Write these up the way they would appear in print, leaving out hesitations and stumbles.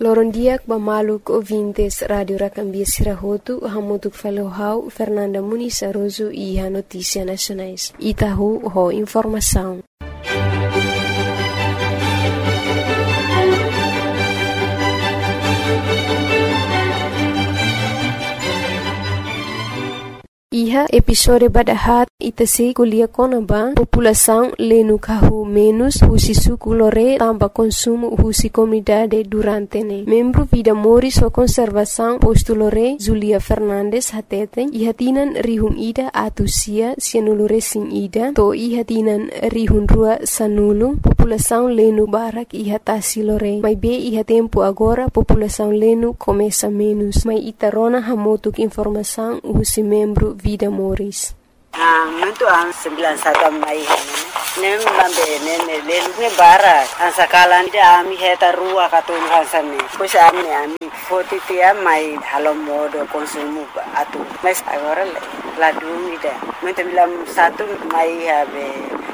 Lorondiak bamaluk ouvintes Radio Racambia Sirahotu, hamutuk falohau Fernanda Muniz Aroso e a Notícia Nacionais. Itahu ho informação. Iha episode badahat itase kuliah konaba população lenu kahu menos husi suku lore tamba consumo husi comunidade durante ne. Membro Vida Moris o Conservação posto lore Zulia Fernandes hateten ihatinan rihun ida atusia sianulure sin ida to ihatinan rihun rua sanulu população lenu barak ihatasi lore. Mai be ihatempo agora população lenu começa menos. Mai itarona hamotuk informação husi membro Vida Moris. Muito an 91 mai nem lambe nem lelune bara an sakalan dia ami heta rua katun hansane pois ami foti tia mai halo modo consumo atu mas agora la dumida muito bilam satu mai habe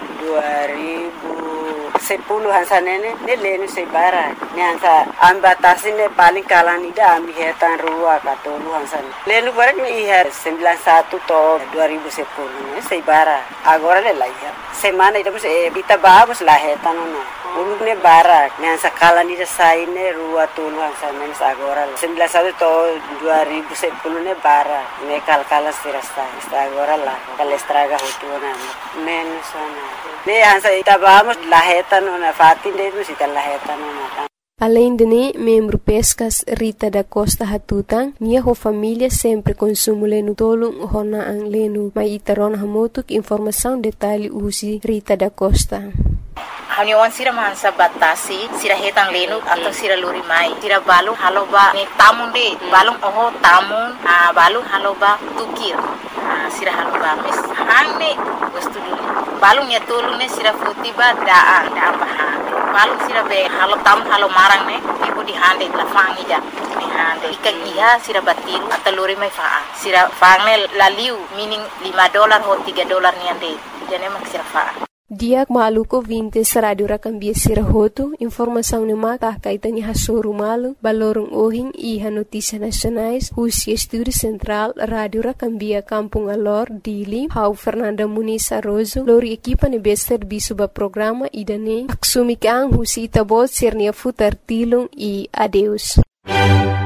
2010 hansanene ne lenu se bara ne hansa ambatasi ne paling kalan ida ami hetan rua katun hansane lenu bara mi iha 91 to 2010 se bara agora le laia semana ida kita vamos la hetan no ulune bara ne hansa kalan ida saine rua tulu hansane agora 91 to 2010 ne bara ne kalkala sirasta agora la kalestraga hotuna menos ne hansa ita vamos la hetan na fatin de musita la hetan na. Além de ne, membro Pescas Rita da Costa Hatutang, minha família sempre consumo lenu tolong hona ang lenu. Mai itaron hamotuk informação detalhe usi Rita da Costa. Haniwan sira mansa batasi sira hetang lenu atau sira luri mai sira balu haloba ni tamun de balung oho tamun balu haloba tukir sira haloba mes hangne wastu dulu balung ya tolu ne sira futiba daa balung sira be halo tam halo marang ne ibu di hande la fangi ja ni hande ikan iha sira batiru atau luri mai faa sira fangne laliu meaning $5 ho $3 ni ande jane mak sira faa. Diak maluko 20 Radio Racambia Sirahotu, informação ne maka kaitani hasoru malu, balorong ohing iha Notícia Nacionais, husi Estúdio Central, Radio Racambia Kampung Alor, Dili, hau Fernanda Muniz Aroso, lori equipa ne bester bisuba programa idane, aksumikang husi itabot sirnia futar tilung e adeus.